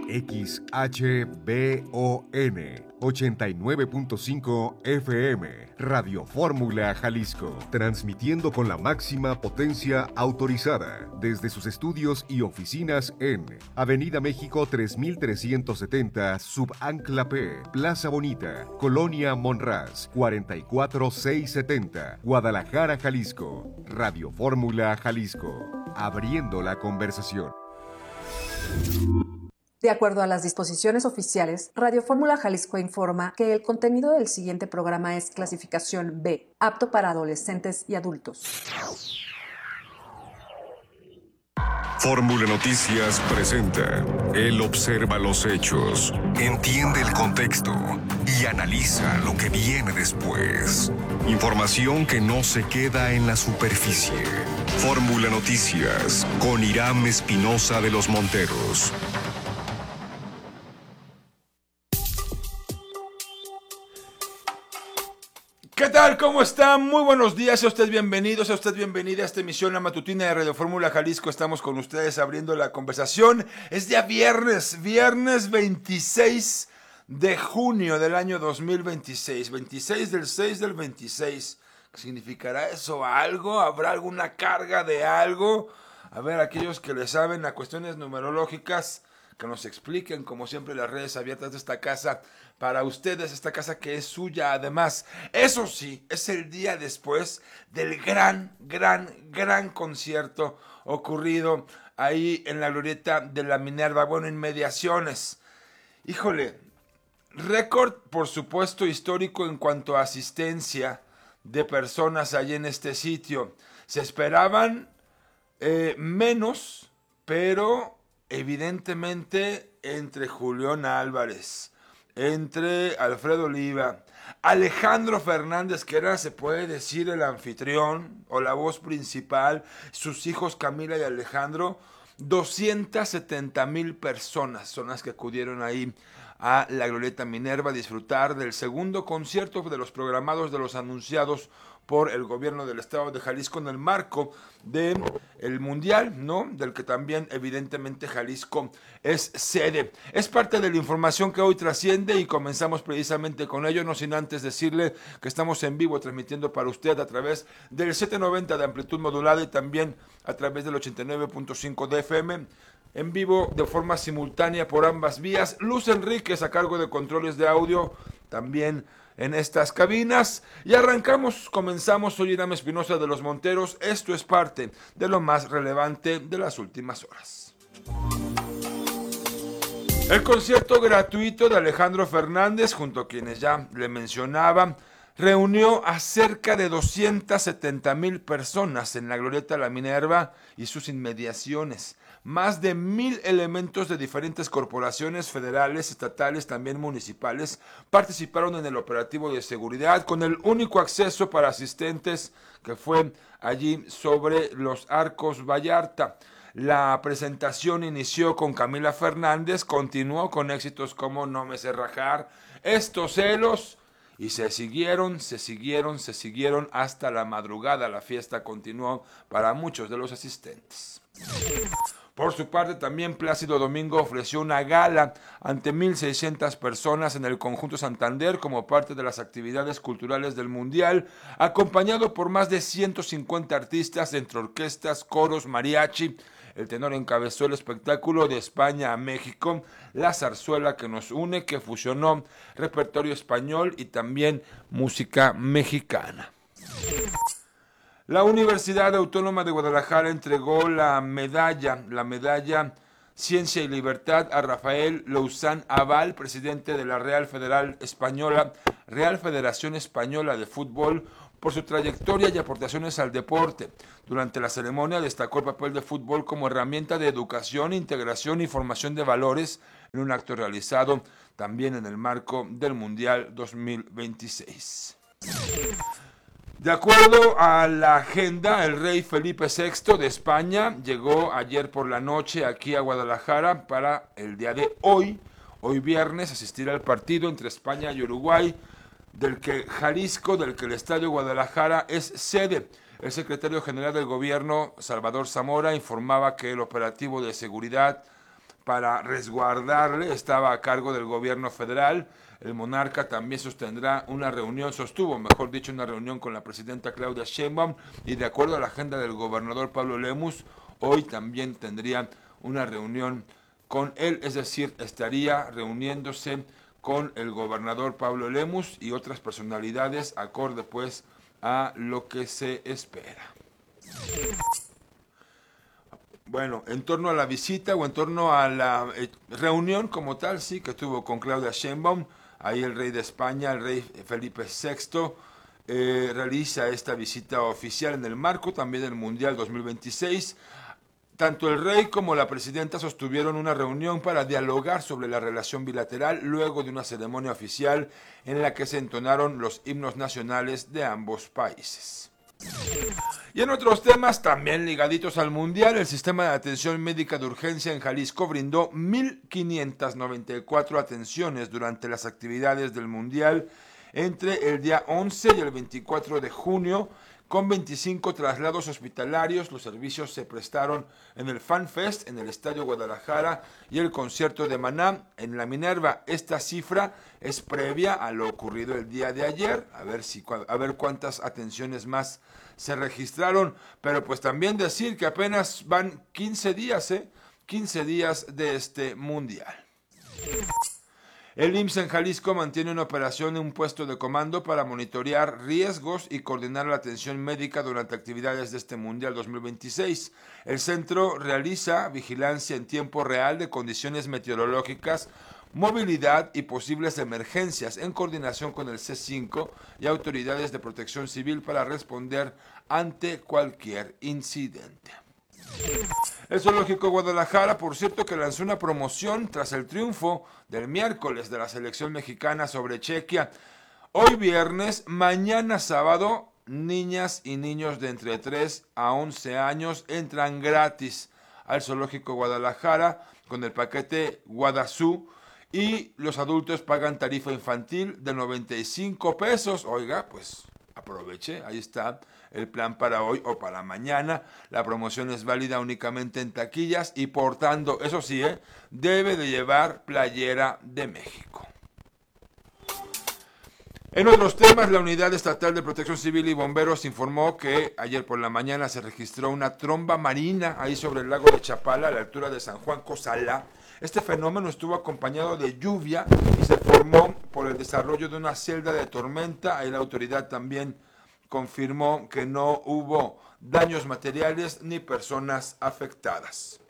XHBON 89.5 FM, Radio Fórmula Jalisco, transmitiendo con la máxima potencia autorizada desde sus estudios y oficinas en Avenida México 3370, Subancla P, Plaza Bonita, Colonia Monraz, 44670, Guadalajara, Jalisco. Radio Fórmula Jalisco, abriendo la conversación. De acuerdo a las disposiciones oficiales, Radio Fórmula Jalisco informa que el contenido del siguiente programa es clasificación B, apto para adolescentes y adultos. Fórmula Noticias presenta. Él observa los hechos, entiende el contexto y analiza lo que viene después. Información que no se queda en la superficie. Fórmula Noticias con Irán Espinosa de los Monteros. ¿Qué tal? ¿Cómo están? Muy buenos días, sea usted bienvenido, sea usted bienvenida a esta emisión, la matutina de Radio Fórmula Jalisco. Estamos con ustedes abriendo la conversación. Es día viernes 26 de junio del año 2026, 26 del 6 del 26. ¿Significará eso algo? ¿Habrá alguna carga de algo? A ver, aquellos que le saben a cuestiones numerológicas, que nos expliquen, como siempre, las redes abiertas de esta casa para ustedes, esta casa que es suya. Además, eso sí, es el día después del gran concierto ocurrido ahí en la glorieta de la Minerva, bueno, inmediaciones. Híjole, récord, por supuesto, histórico en cuanto a asistencia de personas allí en este sitio. Se esperaban menos, pero evidentemente entre Julián Álvarez, entre Alfredo Oliva, Alejandro Fernández, que era, se puede decir, el anfitrión o la voz principal, sus hijos Camila y Alejandro, 270,000 personas son las que acudieron ahí a la Glorieta Minerva a disfrutar del segundo concierto de los programados, de los anunciados por el gobierno del estado de Jalisco en el marco del Mundial, ¿no? Del que también evidentemente Jalisco es sede. Es parte de la información que hoy trasciende y comenzamos precisamente con ello, no sin antes decirle que estamos en vivo transmitiendo para usted a través del 790 de amplitud modulada y también a través del 89.5 de FM. En vivo de forma simultánea por ambas vías. Luz Enríquez a cargo de controles de audio también en estas cabinas. Y comenzamos. Soy Irán Espinosa de los Monteros. Esto es parte de lo más relevante de las últimas horas. El concierto gratuito de Alejandro Fernández, junto a quienes ya le mencionaba, reunió a cerca de 270,000 personas en la Glorieta La Minerva y sus inmediaciones. Más de 1,000 elementos de diferentes corporaciones federales, estatales, también municipales, participaron en el operativo de seguridad con el único acceso para asistentes que fue allí sobre los Arcos Vallarta. La presentación inició con Camila Fernández, continuó con éxitos como No me sé rajar, Estos celos, y se siguieron hasta la madrugada. La fiesta continuó para muchos de los asistentes. Por su parte, también Plácido Domingo ofreció una gala ante 1,600 personas en el Conjunto Santander como parte de las actividades culturales del Mundial, acompañado por más de 150 artistas entre orquestas, coros, mariachi. El tenor encabezó el espectáculo De España a México, la zarzuela que nos une, que fusionó repertorio español y también música mexicana. La Universidad Autónoma de Guadalajara entregó la medalla Ciencia y Libertad a Rafael Louzán Abal, presidente de la Real Federación Española de Fútbol, por su trayectoria y aportaciones al deporte. Durante la ceremonia destacó el papel de fútbol como herramienta de educación, integración y formación de valores en un acto realizado también en el marco del Mundial 2026. De acuerdo a la agenda, el rey Felipe VI de España llegó ayer por la noche aquí a Guadalajara para el día de hoy viernes, asistir al partido entre España y Uruguay, del que el Estadio Guadalajara es sede. El secretario general del gobierno, Salvador Zamora, informaba que el operativo de seguridad para resguardarle estaba a cargo del gobierno federal. El monarca también sostuvo, mejor dicho, una reunión con la presidenta Claudia Sheinbaum, y de acuerdo a la agenda del gobernador Pablo Lemus, hoy también tendría una reunión con él, es decir, estaría reuniéndose con el gobernador Pablo Lemus y otras personalidades, acorde pues a lo que se espera. Bueno, en torno a la visita o en torno a la reunión como tal, sí, que tuvo con Claudia Sheinbaum, ahí el rey de España, el rey Felipe VI, realiza esta visita oficial en el marco también del Mundial 2026. Tanto el rey como la presidenta sostuvieron una reunión para dialogar sobre la relación bilateral luego de una ceremonia oficial en la que se entonaron los himnos nacionales de ambos países. Y en otros temas también ligaditos al Mundial, el sistema de atención médica de urgencia en Jalisco brindó 1.594 atenciones durante las actividades del Mundial entre el día 11 y el 24 de junio, con 25 traslados hospitalarios. Los servicios se prestaron en el Fan Fest, en el Estadio Guadalajara, y el concierto de Maná en la Minerva. Esta cifra es previa a lo ocurrido el día de ayer, a ver cuántas atenciones más se registraron, pero pues también decir que apenas van 15 días, 15 días de este Mundial. El IMSS en Jalisco mantiene una operación en un puesto de comando para monitorear riesgos y coordinar la atención médica durante actividades de este Mundial 2026. El centro realiza vigilancia en tiempo real de condiciones meteorológicas, movilidad y posibles emergencias en coordinación con el C5 y autoridades de protección civil para responder ante cualquier incidente. El Zoológico Guadalajara, por cierto, que lanzó una promoción tras el triunfo del miércoles de la selección mexicana sobre Chequia. Hoy viernes, mañana sábado, niñas y niños de entre 3 a 11 años entran gratis al Zoológico Guadalajara con el paquete Guadazú, y los adultos pagan tarifa infantil de 95 pesos. Oiga, pues aproveche, ahí está el plan para hoy o para mañana. La promoción es válida únicamente en taquillas y portando, eso sí, debe de llevar playera de México. En otros temas, la Unidad Estatal de Protección Civil y Bomberos informó que ayer por la mañana se registró una tromba marina ahí sobre el lago de Chapala, a la altura de San Juan Cozalá. Este fenómeno estuvo acompañado de lluvia y se formó por el desarrollo de una celda de tormenta. Ahí la autoridad también confirmó que no hubo daños materiales ni personas afectadas.